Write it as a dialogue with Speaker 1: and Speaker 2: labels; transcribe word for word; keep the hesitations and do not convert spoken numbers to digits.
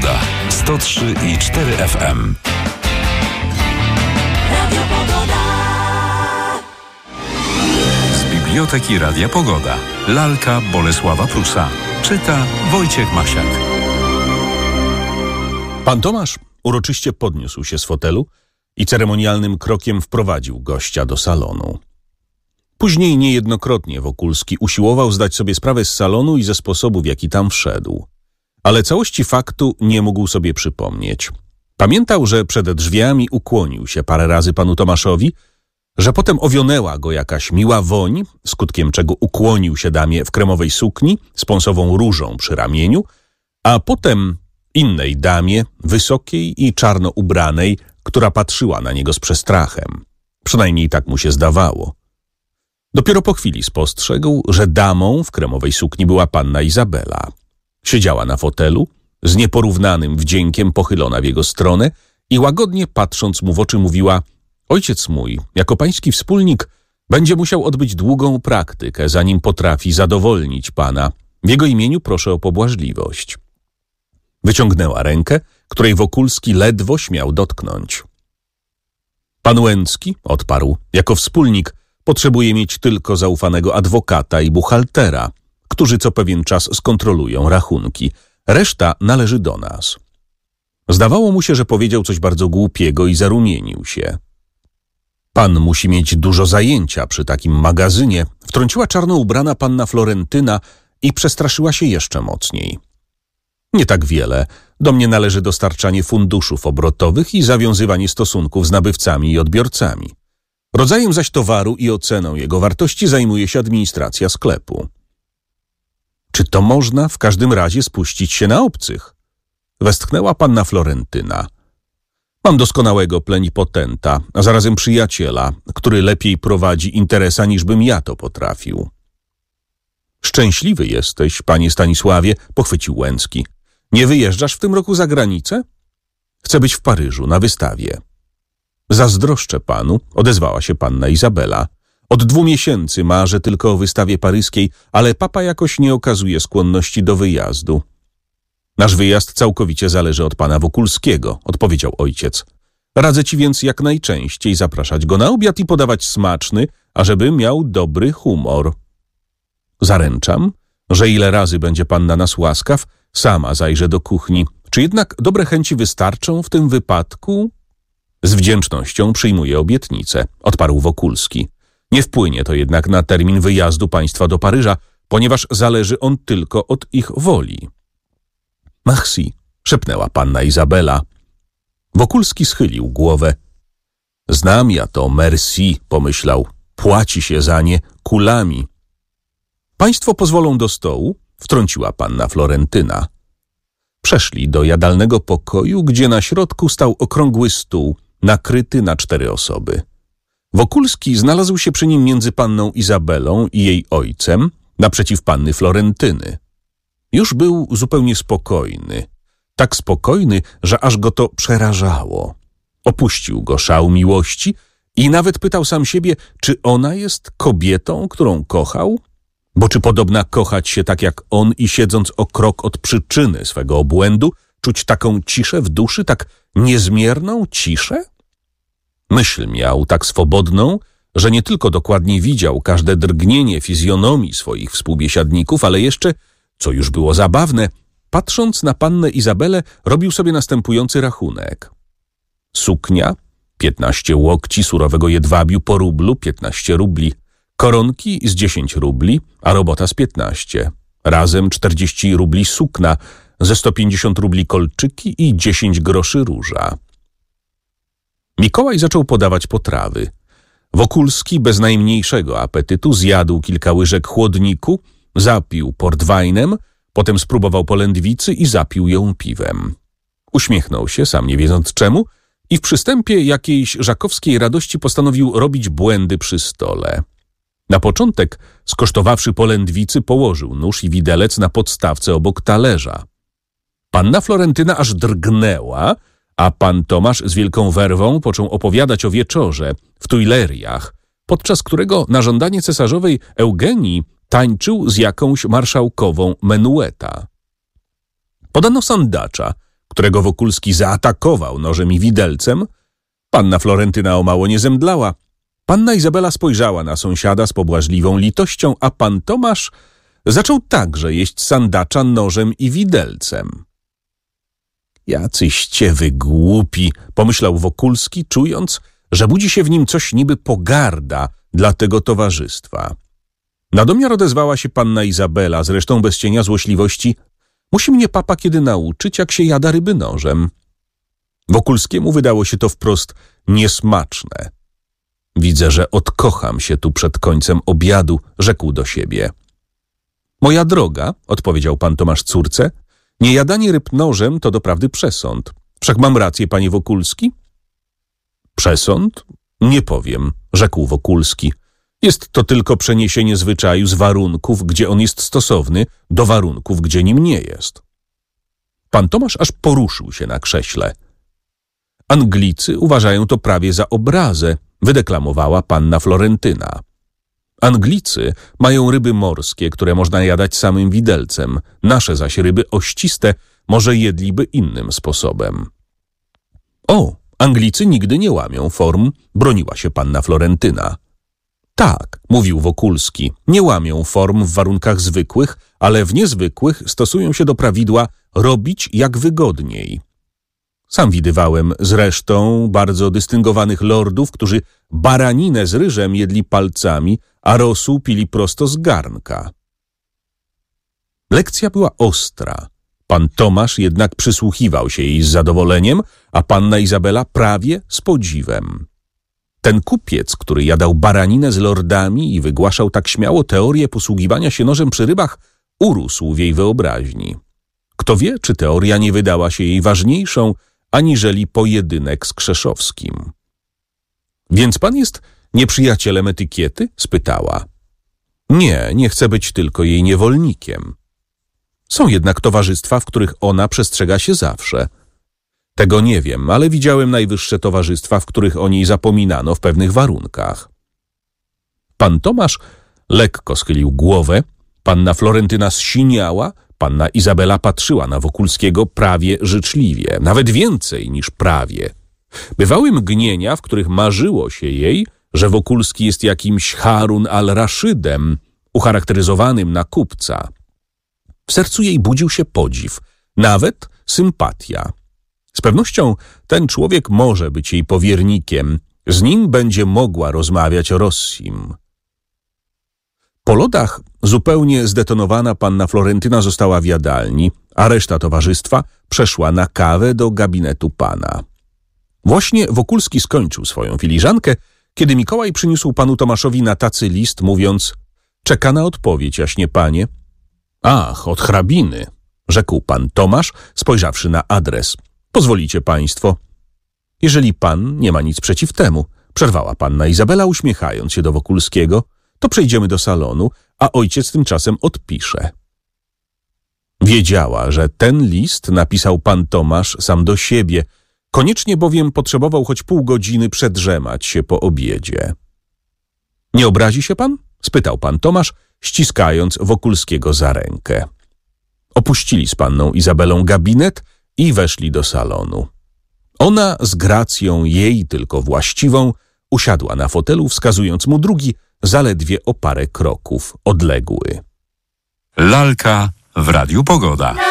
Speaker 1: Pogoda. sto trzy i cztery F M. Radio Pogoda. Z Biblioteki Radia Pogoda. Lalka Bolesława Prusa. Czyta Wojciech Masiak.
Speaker 2: Pan Tomasz uroczyście podniósł się z fotelu i ceremonialnym krokiem wprowadził gościa do salonu. Później niejednokrotnie Wokulski usiłował zdać sobie sprawę z salonu i ze sposobu, w jaki tam wszedł. Ale całości faktu nie mógł sobie przypomnieć. Pamiętał, że przed drzwiami ukłonił się parę razy panu Tomaszowi, że potem owionęła go jakaś miła woń, skutkiem czego ukłonił się damie w kremowej sukni z pąsową różą przy ramieniu, a potem innej damie, wysokiej i czarno ubranej, która patrzyła na niego z przestrachem. Przynajmniej tak mu się zdawało. Dopiero po chwili spostrzegł, że damą w kremowej sukni była panna Izabela. Siedziała na fotelu, z nieporównanym wdziękiem pochylona w jego stronę i łagodnie patrząc mu w oczy mówiła: ojciec mój, jako pański wspólnik, będzie musiał odbyć długą praktykę, zanim potrafi zadowolnić pana. W jego imieniu proszę o pobłażliwość. Wyciągnęła rękę, której Wokulski ledwo śmiał dotknąć. Pan Łęcki, odparł, jako wspólnik potrzebuje mieć tylko zaufanego adwokata i buchaltera, którzy co pewien czas skontrolują rachunki. Reszta należy do nas. Zdawało mu się, że powiedział coś bardzo głupiego i zarumienił się. Pan musi mieć dużo zajęcia przy takim magazynie, wtrąciła czarno ubrana panna Florentyna i przestraszyła się jeszcze mocniej. Nie tak wiele. Do mnie należy dostarczanie funduszów obrotowych i zawiązywanie stosunków z nabywcami i odbiorcami. Rodzajem zaś towaru i oceną jego wartości zajmuje się administracja sklepu. Czy to można w każdym razie spuścić się na obcych? Westchnęła panna Florentyna. Mam doskonałego plenipotenta, a zarazem przyjaciela, który lepiej prowadzi interesa, niż bym ja to potrafił. Szczęśliwy jesteś, panie Stanisławie, pochwycił Łęcki. Nie wyjeżdżasz w tym roku za granicę? Chcę być w Paryżu, na wystawie. Zazdroszczę panu, odezwała się panna Izabela. Od dwóch miesięcy marzę tylko o wystawie paryskiej, ale papa jakoś nie okazuje skłonności do wyjazdu. Nasz wyjazd całkowicie zależy od pana Wokulskiego, odpowiedział ojciec. Radzę ci więc jak najczęściej zapraszać go na obiad i podawać smaczny, ażeby miał dobry humor. Zaręczam, że ile razy będzie pan na nas łaskaw, sama zajrzę do kuchni. Czy jednak dobre chęci wystarczą w tym wypadku? Z wdzięcznością przyjmuję obietnicę, odparł Wokulski. Nie wpłynie to jednak na termin wyjazdu państwa do Paryża, ponieważ zależy on tylko od ich woli. Merci, szepnęła panna Izabela. Wokulski schylił głowę. Znam ja to merci, pomyślał. Płaci się za nie kulami. Państwo pozwolą do stołu? Wtrąciła panna Florentyna. Przeszli do jadalnego pokoju, gdzie na środku stał okrągły stół, nakryty na cztery osoby. Wokulski znalazł się przy nim między panną Izabelą i jej ojcem, naprzeciw panny Florentyny. Już był zupełnie spokojny. Tak spokojny, że aż go to przerażało. Opuścił go szał miłości i nawet pytał sam siebie, czy ona jest kobietą, którą kochał? Bo czy podobna kochać się tak jak on i siedząc o krok od przyczyny swego obłędu, czuć taką ciszę w duszy, tak niezmierną ciszę? Myśl miał tak swobodną, że nie tylko dokładnie widział każde drgnienie fizjonomii swoich współbiesiadników, ale jeszcze, co już było zabawne, patrząc na pannę Izabelę, robił sobie następujący rachunek. Suknia, piętnaście łokci surowego jedwabiu po rublu, piętnaście rubli. Koronki z dziesięć rubli, a robota z piętnaście. Razem czterdzieści rubli sukna, ze sto pięćdziesiąt rubli kolczyki i dziesięć groszy róża. Mikołaj zaczął podawać potrawy. Wokulski bez najmniejszego apetytu zjadł kilka łyżek chłodniku, zapił portwajnem, potem spróbował polędwicy i zapił ją piwem. Uśmiechnął się, sam nie wiedząc czemu, i w przystępie jakiejś żakowskiej radości postanowił robić błędy przy stole. Na początek, skosztowawszy polędwicy, położył nóż i widelec na podstawce obok talerza. Panna Florentyna aż drgnęła, a pan Tomasz z wielką werwą począł opowiadać o wieczorze w Tuileriach, podczas którego na żądanie cesarzowej Eugenii tańczył z jakąś marszałkową menueta. Podano sandacza, którego Wokulski zaatakował nożem i widelcem, panna Florentyna o mało nie zemdlała. Panna Izabela spojrzała na sąsiada z pobłażliwą litością, a pan Tomasz zaczął także jeść sandacza nożem i widelcem. Jacyście wy głupi, pomyślał Wokulski, czując, że budzi się w nim coś niby pogarda dla tego towarzystwa. Na domiar odezwała się panna Izabela, zresztą bez cienia złośliwości. Musi mnie papa kiedy nauczyć, jak się jada ryby nożem. Wokulskiemu wydało się to wprost niesmaczne. Widzę, że odkocham się tu przed końcem obiadu, rzekł do siebie. Moja droga, odpowiedział pan Tomasz córce, niejadanie ryb nożem to doprawdy przesąd. Wszak mam rację, panie Wokulski? Przesąd? Nie powiem, rzekł Wokulski. Jest to tylko przeniesienie zwyczaju z warunków, gdzie on jest stosowny, do warunków, gdzie nim nie jest. Pan Tomasz aż poruszył się na krześle. Anglicy uważają to prawie za obrazę, wydeklamowała panna Florentyna. Anglicy mają ryby morskie, które można jadać samym widelcem. Nasze zaś ryby ościste może jedliby innym sposobem. O, Anglicy nigdy nie łamią form, broniła się panna Florentyna. Tak, mówił Wokulski, nie łamią form w warunkach zwykłych, ale w niezwykłych stosują się do prawidła robić jak wygodniej. Sam widywałem zresztą bardzo dystyngowanych lordów, którzy baraninę z ryżem jedli palcami, a rosół pili prosto z garnka. Lekcja była ostra. Pan Tomasz jednak przysłuchiwał się jej z zadowoleniem, a panna Izabela prawie z podziwem. Ten kupiec, który jadał baraninę z lordami i wygłaszał tak śmiało teorię posługiwania się nożem przy rybach, urósł w jej wyobraźni. Kto wie, czy teoria nie wydała się jej ważniejszą, aniżeli pojedynek z Krzeszowskim. Więc pan jest nieprzyjacielem etykiety? Spytała. Nie, nie chcę być tylko jej niewolnikiem. Są jednak towarzystwa, w których ona przestrzega się zawsze. Tego nie wiem, ale widziałem najwyższe towarzystwa, w których o niej zapominano w pewnych warunkach. Pan Tomasz lekko schylił głowę, panna Florentyna zsiniała, panna Izabela patrzyła na Wokulskiego prawie życzliwie, nawet więcej niż prawie. Bywały mgnienia, w których marzyło się jej, że Wokulski jest jakimś Harun al-Raszydem, ucharakteryzowanym na kupca. W sercu jej budził się podziw, nawet sympatia. Z pewnością ten człowiek może być jej powiernikiem, z nim będzie mogła rozmawiać o Rossim. Po lodach zupełnie zdetonowana panna Florentyna została w jadalni, a reszta towarzystwa przeszła na kawę do gabinetu pana. Właśnie Wokulski skończył swoją filiżankę, kiedy Mikołaj przyniósł panu Tomaszowi na tacy list, mówiąc: czeka na odpowiedź, jaśnie panie. Ach, od hrabiny, rzekł pan Tomasz, spojrzawszy na adres. Pozwolicie państwo. Jeżeli pan nie ma nic przeciw temu, przerwała panna Izabela, uśmiechając się do Wokulskiego, to przejdziemy do salonu, a ojciec tymczasem odpisze. Wiedziała, że ten list napisał pan Tomasz sam do siebie, koniecznie bowiem potrzebował choć pół godziny przedrzemać się po obiedzie. Nie obrazi się pan? Spytał pan Tomasz, ściskając Wokulskiego za rękę. Opuścili z panną Izabelą gabinet i weszli do salonu. Ona z gracją jej tylko właściwą usiadła na fotelu, wskazując mu drugi, zaledwie o parę kroków odległy.
Speaker 1: Lalka w Radiu Pogoda.